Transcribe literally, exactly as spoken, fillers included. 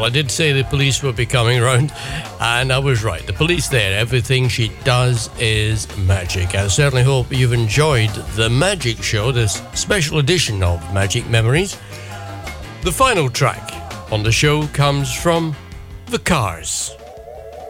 Well, I did say the police would be coming around, and I was right. The police there, everything she does is magic. I certainly hope you've enjoyed the Magic Show, this special edition of Magic Memories. The final track on the show comes from The Cars.